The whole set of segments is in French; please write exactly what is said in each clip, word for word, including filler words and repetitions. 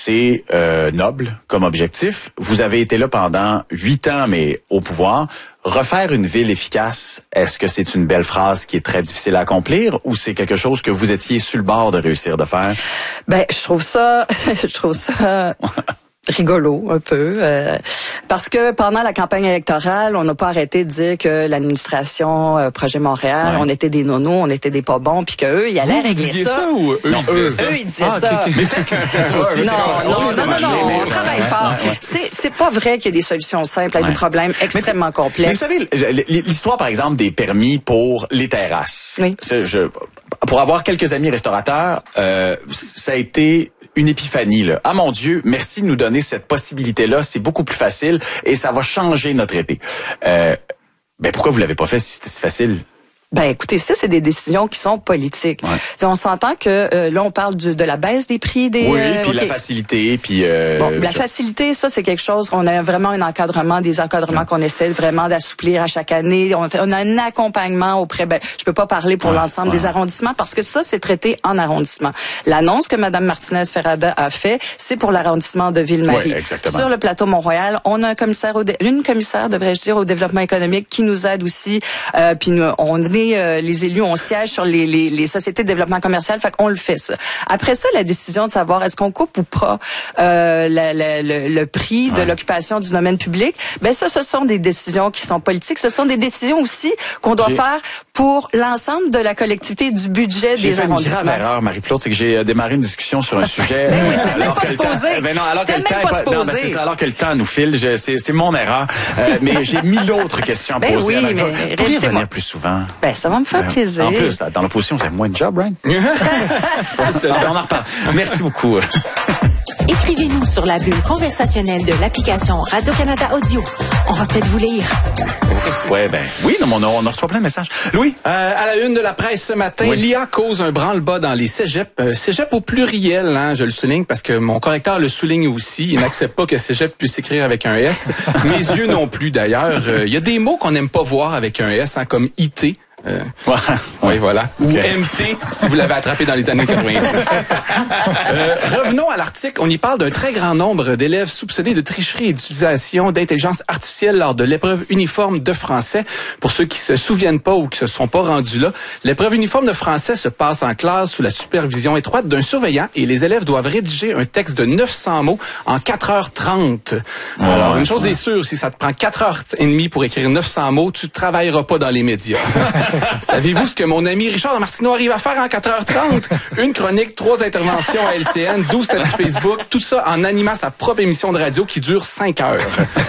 c'est euh, noble comme objectif. Vous avez été là pendant huit ans, mais au pouvoir. Refaire une ville efficace, est-ce que c'est une belle phrase qui est très difficile à accomplir ou c'est quelque chose que vous étiez sur le bord de réussir de faire? Ben, je trouve ça, je trouve ça rigolo un peu, euh, parce que pendant la campagne électorale, on n'a pas arrêté de dire que l'administration euh, Projet Montréal, ouais. on était des nonos, on était des pas bons, puis qu'eux, ils allaient vous, régler vous ça. ça ou eux, non, ils eux, disaient ça? eux, ils disaient ah, ça. Okay, okay. Mais peut-être qu'ils disaient ça aussi. Non, non, non, non, non, non, on travaille fort. Ouais, ouais. C'est, c'est pas vrai qu'il y a des solutions simples à ouais. des problèmes extrêmement mais, complexes. Mais vous savez, l'histoire, par exemple, des permis pour les terrasses. Oui. Je, pour avoir quelques amis restaurateurs, euh, ça a été une épiphanie, là. Ah mon Dieu, merci de nous donner cette possibilité-là. C'est beaucoup plus facile et ça va changer notre été. Euh, ben pourquoi vous l'avez pas fait si c'était si facile? Ben écoutez, ça c'est des décisions qui sont politiques. Ouais. On s'entend que euh, là on parle du, de la baisse des prix des. Oui, euh, puis okay. la facilité, puis. Euh, bon, la facilité, ça c'est quelque chose. On a vraiment un encadrement, des encadrements ouais. qu'on essaie vraiment d'assouplir à chaque année. On, fait, on a un accompagnement auprès. Ben, je peux pas parler pour ouais. l'ensemble ouais. des arrondissements parce que ça c'est traité en arrondissement. L'annonce que Mme Martinez-Ferrada a fait, c'est pour l'arrondissement de Ville-Marie. Ouais, exactement. Sur le plateau Mont-Royal, on a un commissaire, au dé- une commissaire, devrais-je dire, au développement économique qui nous aide aussi. Euh, puis nous, on est euh, les élus. On siège sur les, les, les sociétés de développement commercial, fait qu'on le fait ça. Après ça, la décision de savoir est-ce qu'on coupe ou pas euh, la, la, le, le prix ouais. de l'occupation du domaine public, ben ça, ce sont des décisions qui sont politiques. Ce sont des décisions aussi qu'on doit j'ai... faire pour l'ensemble de la collectivité du budget j'ai des arrondissements. J'ai fait une grave erreur, Marie-Claude, c'est que j'ai démarré une discussion sur un sujet. Ben oui, c'était même pas supposé. Ben non, alors que le temps, pas pas, non, ben c'est ça, alors que le temps nous file, je, c'est, c'est mon erreur. Euh, mais j'ai mille autres questions à ben poser. Oui, à mais vous pourriez venir plus souvent. Ben ça va me faire ben, plaisir. En plus, dans l'opposition, c'est moins de job, right? On en reparle. Merci beaucoup. Écrivez-nous sur la bulle conversationnelle de l'application Radio-Canada Audio. On va peut-être vous lire. Ouais, ben oui, non, on, a, on a reçu plein de messages. Louis? Euh, à la une de la presse ce matin, oui. l'I A cause un branle-bas dans les cégeps. Euh, cégep au pluriel, hein, je le souligne parce que mon correcteur le souligne aussi. Il n'accepte pas que cégep puisse s'écrire avec un S. Mes yeux non plus, d'ailleurs. Il euh, y a des mots qu'on n'aime pas voir avec un S, hein, comme I T. Euh, ouais, oui, ouais. voilà. Okay. Ou M C, si vous l'avez attrapé dans les années quatre-vingt-dix. euh, revenons à l'article. On y parle d'un très grand nombre d'élèves soupçonnés de tricherie et d'utilisation d'intelligence artificielle lors de l'épreuve uniforme de français. Pour ceux qui se souviennent pas ou qui se sont pas rendus là, l'épreuve uniforme de français se passe en classe sous la supervision étroite d'un surveillant et les élèves doivent rédiger un texte de neuf cents mots en quatre heures trente. Oh, Alors, ouais, une chose ouais. est sûre, si ça te prend quatre heures trente pour écrire neuf cents mots, tu ne travailleras pas dans les médias. Savez-vous ce que mon ami Richard Martineau arrive à faire en quatre heures trente? Une chronique, trois interventions à L C N, douze statuts Facebook, tout ça en animant sa propre émission de radio qui dure cinq heures.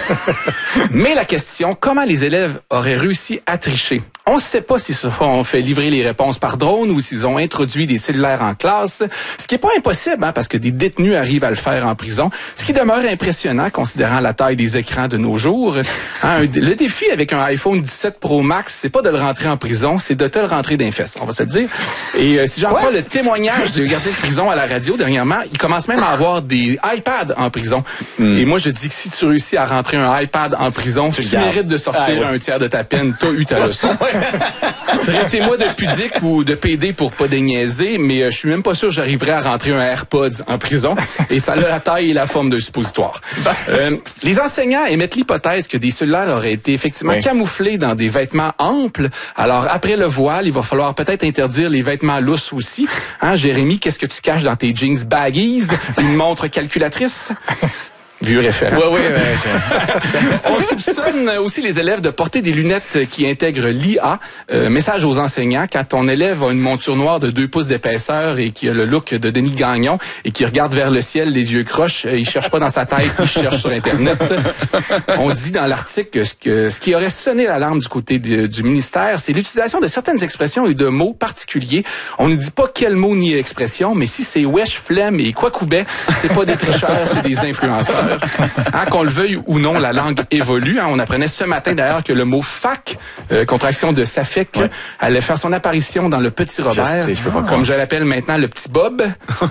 Mais la question, comment les élèves auraient réussi à tricher? On ne sait pas s'ils se font fait livrer les réponses par drone ou s'ils ont introduit des cellulaires en classe, ce qui n'est pas impossible, hein, parce que des détenus arrivent à le faire en prison, ce qui demeure impressionnant considérant la taille des écrans de nos jours. Hein, le défi avec un iPhone dix-sept Pro Max, c'est pas de le rentrer en prison, c'est de te le rentrer d'un fesse, on va se le dire. Et euh, si j'en prends le témoignage du gardien de prison à la radio dernièrement, il commence même à avoir des iPads en prison. Mm. Et moi, je dis que si tu réussis à rentrer un iPad en prison, tu, tu mérites de sortir ah, ouais. un tiers de ta peine, t'as eu ta leçon. Traitez-moi de pudique ou de P D pour pas déniaiser, mais euh, je suis même pas sûr que j'arriverais à rentrer un AirPods en prison. Et ça a la taille et la forme d'un suppositoire. Euh, les enseignants émettent l'hypothèse que des cellulaires auraient été effectivement oui. camouflés dans des vêtements amples. Alors, après le voile, il va falloir peut-être interdire les vêtements lousses aussi. Hein, Jérémy, qu'est-ce que tu caches dans tes jeans baggies? Une montre calculatrice? Vieux référent. Oui, oui, oui. On soupçonne aussi les élèves de porter des lunettes qui intègrent l'I A. Euh, message aux enseignants, quand ton élève a une monture noire de deux pouces d'épaisseur et qui a le look de Denis Gagnon et qui regarde vers le ciel, les yeux croches, il cherche pas dans sa tête, il cherche sur Internet. On dit dans l'article que ce, que ce qui aurait sonné l'alarme du côté de, du ministère, c'est l'utilisation de certaines expressions et de mots particuliers. On ne dit pas quel mot ni expression, mais si c'est wesh, flemme et quoi coubet, c'est pas des tricheurs, c'est des influenceurs. Hein, qu'on le veuille ou non, la langue évolue. Hein. On apprenait ce matin d'ailleurs que le mot fac, euh, contraction de Safek, ouais. allait faire son apparition dans le Petit Robert, je sais, je peux pas comme je l'appelle maintenant le Petit Bob.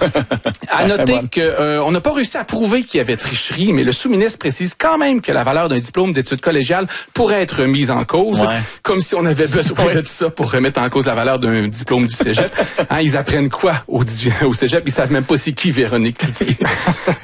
À noter ouais, que euh, on n'a pas réussi à prouver qu'il y avait tricherie, mais le sous-ministre précise quand même que la valeur d'un diplôme d'études collégiales pourrait être mise en cause, ouais. comme si on avait besoin ouais. de tout ça pour remettre en cause la valeur d'un diplôme du cégep. Hein, ils apprennent quoi au, au cégep? Ils savent même pas c'est qui Véronique Cloutier.